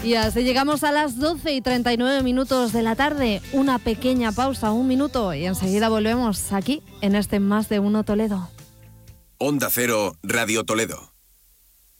Y así llegamos a las 12:39 de la tarde. Una pequeña pausa, 1 minuto, y enseguida volvemos aquí en este Más de Uno Toledo. Onda Cero, Radio Toledo.